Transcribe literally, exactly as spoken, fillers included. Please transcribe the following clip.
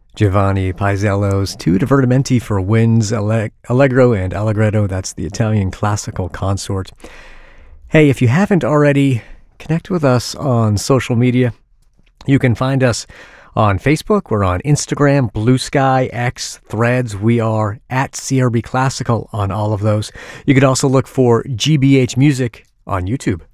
Giovanni Paisello's Two Divertimenti for Winds, Alle- Allegro and Allegretto. That's the Italian classical consort. Hey, if you haven't already, connect with us on social media. You can find us on Facebook. We're on Instagram, Blue Sky, X, Threads. We are at C R B Classical on all of those. You could also look for G B H Music on YouTube.